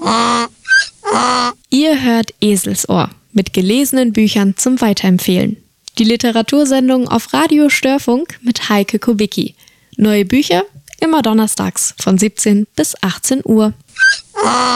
Ihr hört Eselsohr mit gelesenen Büchern zum Weiterempfehlen. Die Literatursendung auf Radio Störfunk mit Heike Kubicki. Neue Bücher immer donnerstags von 17 bis 18 Uhr.